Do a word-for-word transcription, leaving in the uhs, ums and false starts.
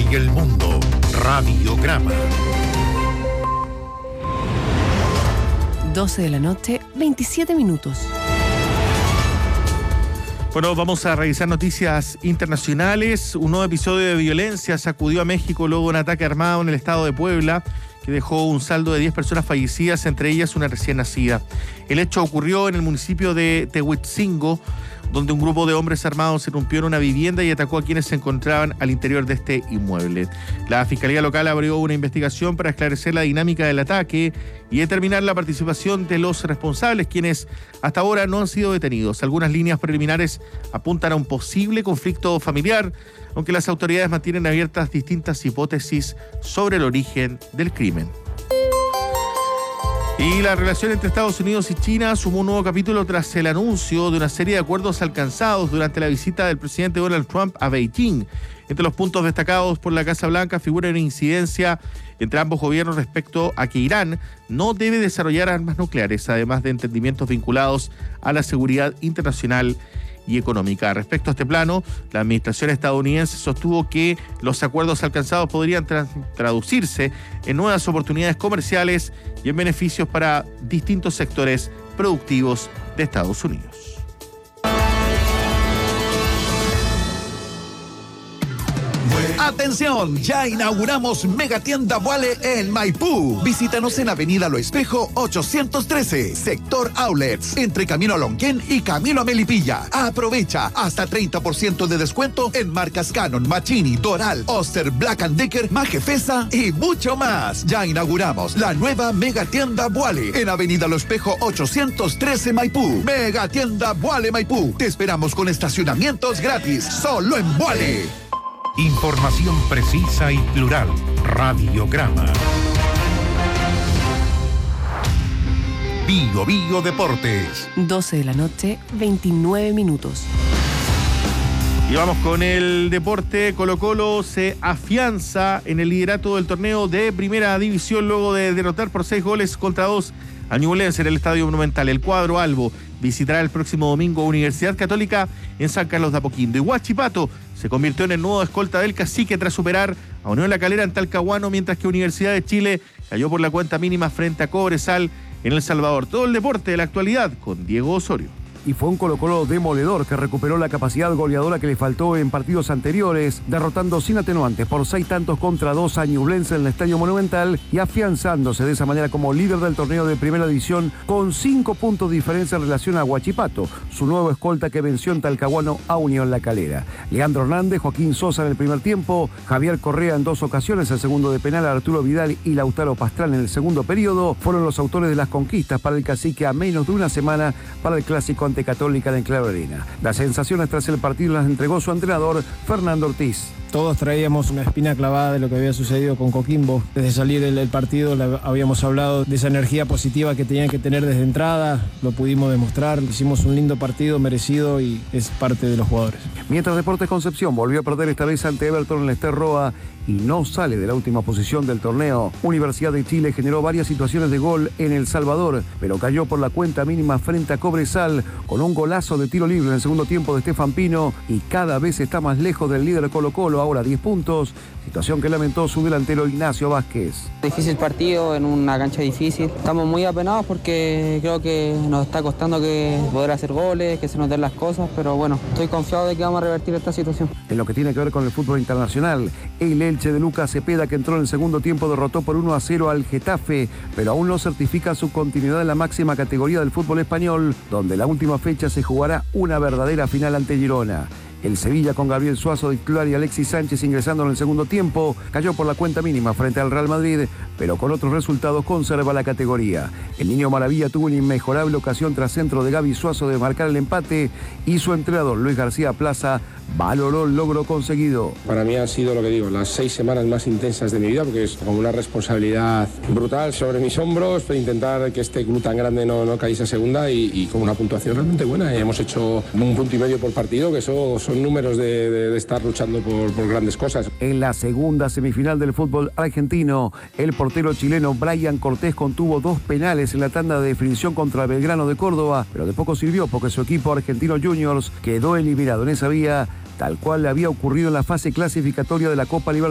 y el mundo. Radiograma. doce de la noche, veintisiete minutos. Bueno, vamos a revisar noticias internacionales. Un nuevo episodio de violencia sacudió a México luego de un ataque armado en el estado de Puebla, que dejó un saldo de diez personas fallecidas, entre ellas una recién nacida. El hecho ocurrió en el municipio de Tehuitzingo, donde un grupo de hombres armados irrumpió en una vivienda y atacó a quienes se encontraban al interior de este inmueble. La Fiscalía Local abrió una investigación para esclarecer la dinámica del ataque y determinar la participación de los responsables, quienes hasta ahora no han sido detenidos. Algunas líneas preliminares apuntan a un posible conflicto familiar, aunque las autoridades mantienen abiertas distintas hipótesis sobre el origen del crimen. Y la relación entre Estados Unidos y China sumó un nuevo capítulo tras el anuncio de una serie de acuerdos alcanzados durante la visita del presidente Donald Trump a Beijing. Entre los puntos destacados por la Casa Blanca figura una incidencia entre ambos gobiernos respecto a que Irán no debe desarrollar armas nucleares, además de entendimientos vinculados a la seguridad internacional y económica. Respecto a este plano, la administración estadounidense sostuvo que los acuerdos alcanzados podrían tra- traducirse en nuevas oportunidades comerciales y en beneficios para distintos sectores productivos de Estados Unidos. ¡Atención! Ya inauguramos Megatienda Vuale en Maipú. Visítanos en Avenida Lo Espejo ochocientos trece, sector Outlets, entre Camino a Lonquén y Camino a Melipilla. Aprovecha hasta treinta por ciento de descuento en marcas Canon, Machini, Doral, Oster, Black and Decker, Majefesa y mucho más. Ya inauguramos la nueva Megatienda Vuale en Avenida Lo Espejo ochocientos trece, Maipú. Megatienda Vuale Maipú. Te esperamos con estacionamientos gratis, solo en Vuale. Información precisa y plural. Radiograma. Bio Bio Deportes. doce de la noche, veintinueve minutos. Y vamos con el deporte. Colo-Colo se afianza en el liderato del torneo de Primera División luego de derrotar por seis goles contra dos a Ñublense en el Estadio Monumental. El cuadro albo visitará el próximo domingo Universidad Católica en San Carlos de Apoquindo. Y Huachipato se convirtió en el nuevo escolta del Cacique tras superar a Unión La Calera en Talcahuano, mientras que Universidad de Chile cayó por la cuenta mínima frente a Cobresal en El Salvador. Todo el deporte de la actualidad con Diego Osorio. Y fue un Colo-Colo demoledor que recuperó la capacidad goleadora que le faltó en partidos anteriores, derrotando sin atenuantes por seis tantos contra dos a Ñublense en el Estadio Monumental y afianzándose de esa manera como líder del torneo de Primera División con cinco puntos de diferencia en relación a Huachipato, su nuevo escolta que venció en Talcahuano a Unión La Calera. Leandro Hernández, Joaquín Sosa en el primer tiempo, Javier Correa en dos ocasiones, el segundo de penal, Arturo Vidal y Lautaro Pastrana en el segundo periodo, fueron los autores de las conquistas para el Cacique a menos de una semana para el clásico ante Católica en Enclave Arena. Las sensaciones tras el partido las entregó su entrenador, Fernando Ortiz. Todos traíamos una espina clavada de lo que había sucedido con Coquimbo. Desde salir del, del partido la, habíamos hablado de esa energía positiva que tenían que tener desde entrada. Lo pudimos demostrar. Hicimos un lindo partido, merecido, y es parte de los jugadores. Mientras Deportes Concepción volvió a perder esta vez ante Everton en el Ester Roa y no sale de la última posición del torneo. Universidad de Chile generó varias situaciones de gol en El Salvador, pero cayó por la cuenta mínima frente a Cobresal con un golazo de tiro libre en el segundo tiempo de Estefan Pino y cada vez está más lejos del líder Colo-Colo, ahora diez puntos, situación que lamentó su delantero Ignacio Vázquez. Difícil partido en una cancha difícil. Estamos muy apenados porque creo que nos está costando que poder hacer goles, que se nos den las cosas, pero bueno, estoy confiado de que vamos a revertir esta situación. En lo que tiene que ver con el fútbol internacional, el Elche de Lucas Cepeda, que entró en el segundo tiempo, derrotó por uno a cero al Getafe, pero aún no certifica su continuidad en la máxima categoría del fútbol español, donde la última fecha se jugará una verdadera final ante Girona. El Sevilla, con Gabriel Suazo de titular y Alexis Sánchez ingresando en el segundo tiempo, cayó por la cuenta mínima frente al Real Madrid, pero con otros resultados conserva la categoría. El Niño Maravilla tuvo una inmejorable ocasión tras centro de Gaby Suazo de marcar el empate y su entrenador Luis García Plaza valoró el logro conseguido. Para mí han sido, lo que digo, las seis semanas más intensas de mi vida, porque es como una responsabilidad brutal sobre mis hombros, para intentar que este club tan grande no, no cayese a segunda y, y con una puntuación realmente buena. Hemos hecho un punto y medio por partido, que eso son números de, de, de estar luchando por, por grandes cosas. En la segunda semifinal del fútbol argentino, el portero chileno Brian Cortés contuvo dos penales en la tanda de definición contra Belgrano de Córdoba, pero de poco sirvió porque su equipo Argentino Juniors quedó eliminado en esa vía, tal cual le había ocurrido en la fase clasificatoria de la Copa Libertadores.